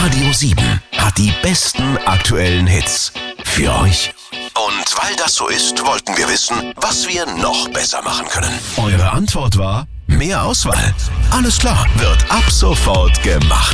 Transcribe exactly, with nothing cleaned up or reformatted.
Radio sieben hat die besten aktuellen Hits für euch. Und weil das so ist, wollten wir wissen, was wir noch besser machen können. Eure Antwort war: mehr Auswahl. Alles klar, wird ab sofort gemacht.